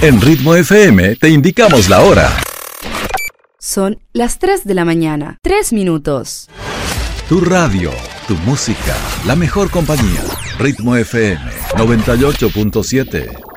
En Ritmo FM te indicamos la hora. Son las 3 de la mañana, 3 minutos. Tu radio, tu música, la mejor compañía. Ritmo FM 98.7.